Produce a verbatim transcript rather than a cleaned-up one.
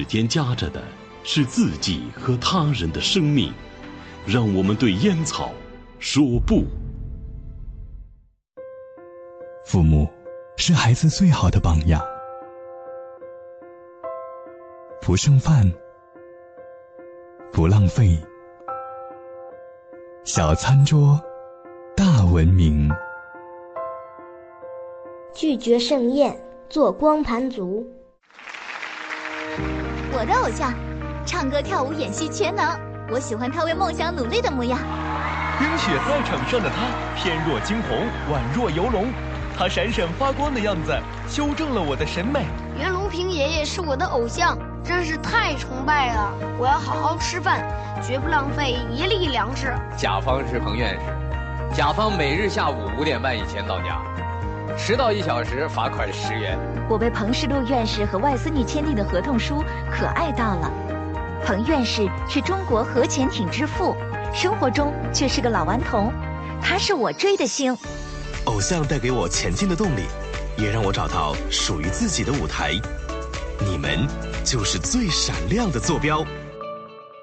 添加着的是自己和他人的生命，让我们对烟草说不。 父母是孩子最好的榜样，不剩饭，不浪费，小餐桌，大文明。 拒绝盛宴，做光盘族。 我的偶像，唱歌跳舞演戏全能，我喜欢他为梦想努力的模样。 冰雪赛场上的他，翩若惊鸿，宛若游龙，他闪闪发光的样子，修正了我的审美。 袁隆平爷爷是我的偶像，真是太崇拜了！我要好好吃饭，绝不浪费一粒粮食。 甲方是彭院士，甲方每日下午五点半以前到家，迟到一小时罚款十元。 我被彭世禄院士和外孙女签订的合同书可爱到了。彭院士是中国核潜艇之父，生活中却是个老顽童，他是我追的星。 偶像带给我前进的动力，也让我找到属于自己的舞台。你们就是最闪亮的坐标。